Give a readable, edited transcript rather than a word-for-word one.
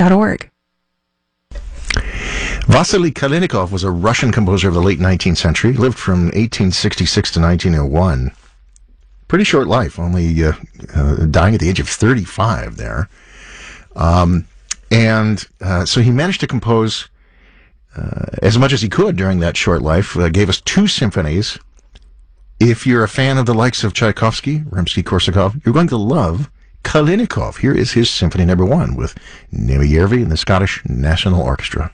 .org. Vasily Kalinikov was a Russian composer of the late 19th century. He lived from 1866 to 1901. Pretty short life, only dying at the age of 35 there. So he managed to compose as much as he could during that short life. Gave us 2 symphonies. If you're a fan of the likes of Tchaikovsky, Rimsky-Korsakov, you're going to love Kalinikov. Here is his Symphony No. 1 with Nemi Järvi and the Scottish National Orchestra.